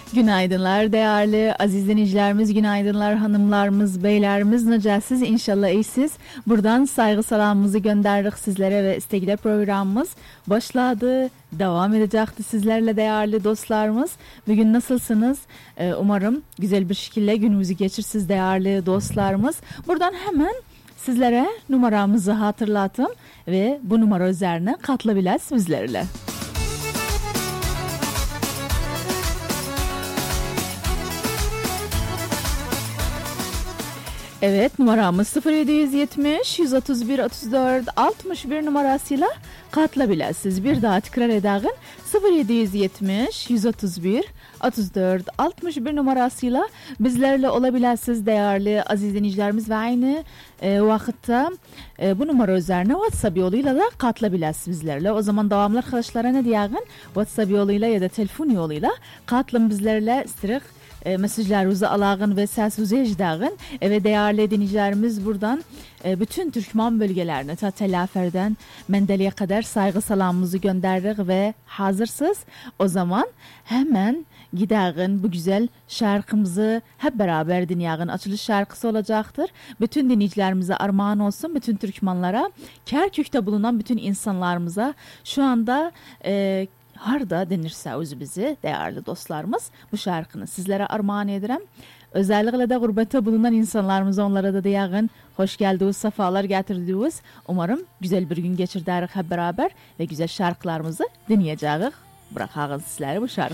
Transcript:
Günaydınlar değerli aziz dinleyicilerimiz, günaydınlar hanımlarımız, beylerimiz, necəsiz? İnşallah iyisiz. Buradan saygı salamımızı gönderdik sizlere ve istekli programımız başladı, devam edecekti sizlerle değerli dostlarımız. Bugün nasılsınız? Umarım güzel bir şekilde günümüzü geçirsiniz değerli dostlarımız. Buradan hemen sizlere numaramızı hatırlatım ve bu numara üzerine katılabilirsiniz bizlerle. Evet, numaramız 0770 131 34 61 numarasıyla katılabilirsiniz. Bir daha tekrar edelim. 0770 131 34 61 numarasıyla bizlerle olabilirsiniz değerli aziz dinleyicilerimiz ve aynı vakitte bu numara üzerine WhatsApp yoluyla da katılabilirsiniz bizlerle. O zaman devamlı arkadaşlara ne diyelim? WhatsApp yoluyla ya da telefon yoluyla katılın bizlerle istirik. Mesajlarınızı alağın ve sesinizi ecdağın ve değerli dinleyicilerimiz buradan bütün Türkmen bölgelerine ta Telafer'den Mendeli'ye kadar saygı salamımızı gönderdik ve hazırsız. O zaman hemen gidelim bu güzel şarkımızı hep beraber dinleyelim. Açılış şarkısı olacaktır. Bütün dinleyicilerimize armağan olsun. Bütün Türkmenlara, Kerkük'te bulunan bütün insanlarımıza şu anda harda denirse özü bizi değerli dostlarımız bu şarkını sizlere armağan ederim. Özellikle de gurbette bulunan insanlarımıza onlara da diyağın hoş geldiniz, sefalar getirdiniz. Umarım güzel bir gün geçirdik hep beraber ve güzel şarkılarımızı dinleyeceğiz. Bırakağız sizlere bu şarkı.